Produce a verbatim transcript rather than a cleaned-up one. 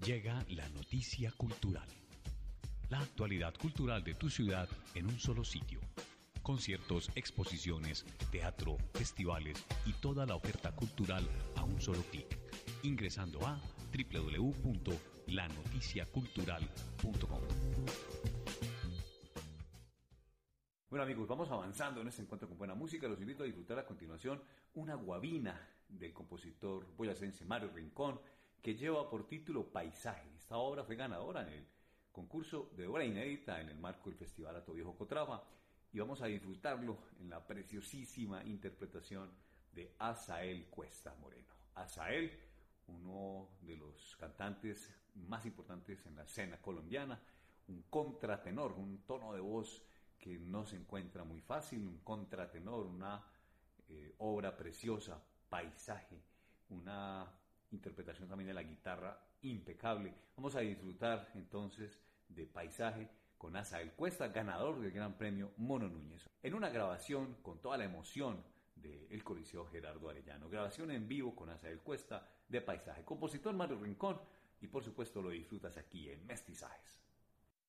Llega la noticia cultural. La actualidad cultural de tu ciudad en un solo sitio. Conciertos, exposiciones, teatro, festivales y toda la oferta cultural a un solo clic. Ingresando a doble u doble u doble u punto la noticia cultural punto com. Bueno amigos, vamos avanzando en este encuentro con buena música. Los invito a disfrutar a continuación una guabina del compositor boyacense Mario Rincón, que lleva por título Paisaje. Esta obra fue ganadora en el concurso de obra inédita en el marco del Festival Atoviejo Cotrava, y vamos a disfrutarlo en la preciosísima interpretación de Asael Cuesta Moreno. Asael, uno de los cantantes más importantes en la escena colombiana, un contratenor, un tono de voz que no se encuentra muy fácil, un contratenor, una eh, obra preciosa, Paisaje, una interpretación también de la guitarra impecable. Vamos a disfrutar entonces de Paisaje con Asael Cuesta, ganador del Gran Premio Mono Núñez, en una grabación con toda la emoción del Coliseo Gerardo Arellano. Grabación en vivo con Asael Cuesta de Paisaje. Compositor Mario Rincón, y por supuesto lo disfrutas aquí en Mestizajes.